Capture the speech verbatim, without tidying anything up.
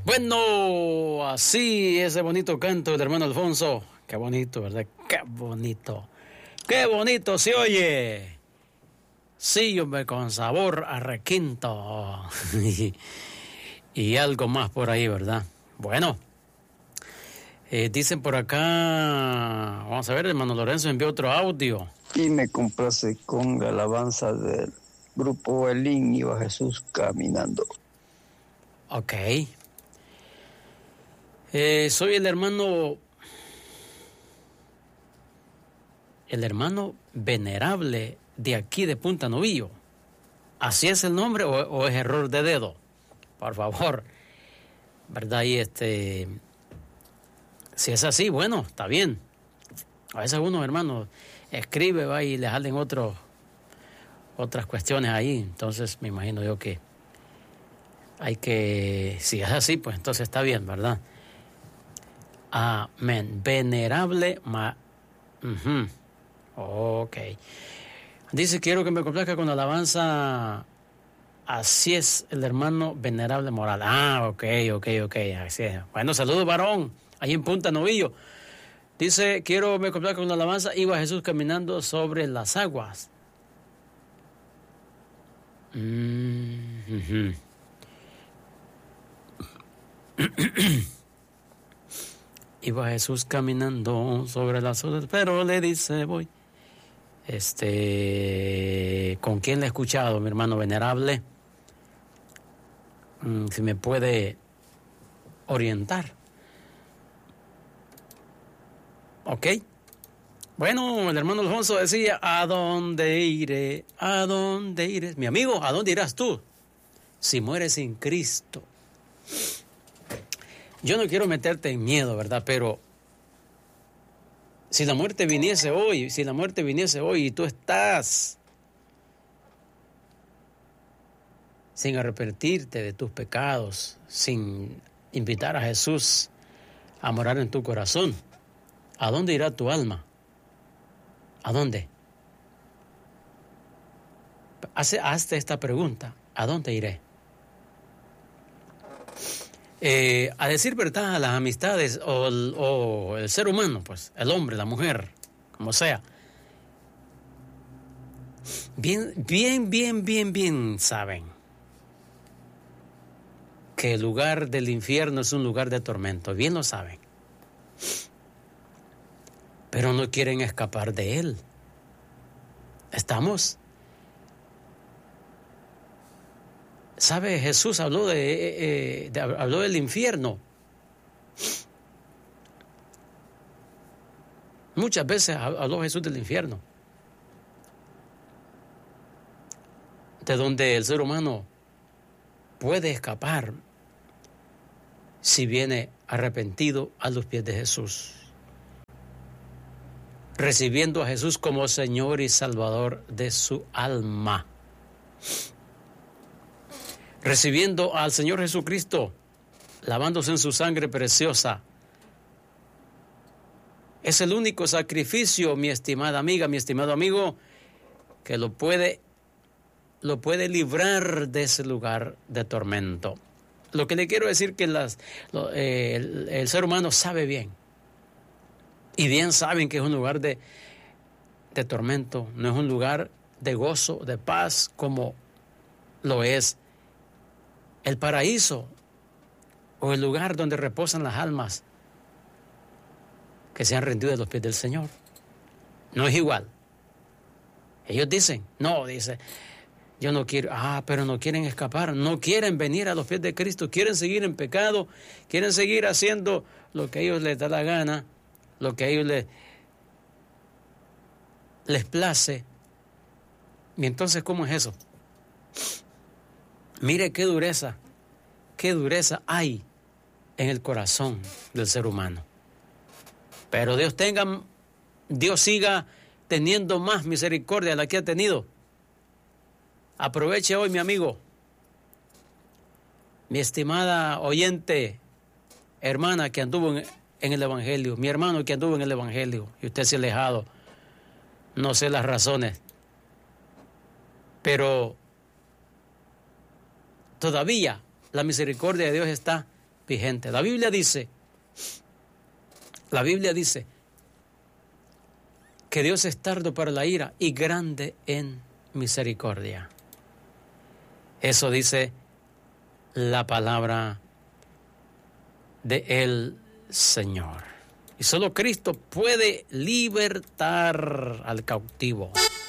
Bueno, así ese bonito canto del hermano Alfonso. Qué bonito, ¿verdad? Qué bonito. Qué bonito se oye. Sí, hombre, con sabor a requinto. y, y algo más por ahí, ¿verdad? Bueno, eh, dicen por acá, vamos a ver, el hermano Lorenzo envió otro audio. Y me complace con la alabanza del grupo Elín, iba Jesús caminando. Ok. Eh, soy el hermano, el hermano venerable de aquí de Punta Novillo. ¿Así es el nombre o, o es error de dedo? Por favor, ¿verdad? Y este, si es así, bueno, está bien. A veces uno, hermano, escribe, va y le salen otros, otras cuestiones ahí. Entonces me imagino yo que hay que, si es así, pues entonces está bien, ¿verdad? Amén. Venerable, ma, uh-huh. Ok. Dice, quiero que me complazca con la alabanza. Así es el hermano venerable moral. Ah, ok, ok, ok. Así es. Bueno, saludos, varón, ahí en Punta Novillo. Dice, quiero que me complazca con la alabanza. Iba Jesús caminando sobre las aguas. Mm-hmm. Iba Jesús caminando sobre las olas, pero le dice, voy. Este, ¿con quién le he escuchado, mi hermano venerable? Mm, si me puede orientar. Ok. Bueno, el hermano Alfonso decía, ¿a dónde iré? ¿A dónde iré? Mi amigo, ¿a dónde irás tú? Si mueres sin Cristo. Yo no quiero meterte en miedo, ¿verdad? Pero si la muerte viniese hoy, si la muerte viniese hoy y tú estás sin arrepentirte de tus pecados, sin invitar a Jesús a morar en tu corazón, ¿a dónde irá tu alma? ¿A dónde? Hazte esta pregunta, ¿a dónde iré? Eh, a decir verdad, las amistades o el, o el ser humano, pues el hombre, la mujer, como sea, bien, bien, bien, bien, bien saben que el lugar del infierno es un lugar de tormento, bien lo saben, pero no quieren escapar de él. ¿Estamos? ¿Sabe? Jesús habló de, eh, de habló del infierno. Muchas veces habló Jesús del infierno, de donde el ser humano puede escapar si viene arrepentido a los pies de Jesús, recibiendo a Jesús como Señor y Salvador de su alma. Recibiendo al Señor Jesucristo, lavándose en su sangre preciosa. Es el único sacrificio, mi estimada amiga, mi estimado amigo, que lo puede, lo puede librar de ese lugar de tormento. Lo que le quiero decir que las, lo, eh, el, el ser humano sabe bien, y bien saben que es un lugar de, de tormento, no es un lugar de gozo, de paz, como lo es el paraíso o el lugar donde reposan las almas que se han rendido a los pies del Señor. No es igual. Ellos dicen, no, dice, yo no quiero, ah, pero no quieren escapar, no quieren venir a los pies de Cristo, quieren seguir en pecado, quieren seguir haciendo lo que a ellos les da la gana, lo que a ellos les, les place. Y entonces, ¿cómo es eso? Mire qué dureza, qué dureza hay en el corazón del ser humano. Pero Dios tenga, Dios siga teniendo más misericordia de la que ha tenido. Aproveche hoy, mi amigo, mi estimada oyente, hermana que anduvo en, en el Evangelio, mi hermano que anduvo en el Evangelio, y usted se ha alejado, no sé las razones, pero todavía la misericordia de Dios está vigente. La Biblia dice, la Biblia dice que Dios es tardo para la ira y grande en misericordia. Eso dice la palabra de el Señor. Y solo Cristo puede libertar al cautivo.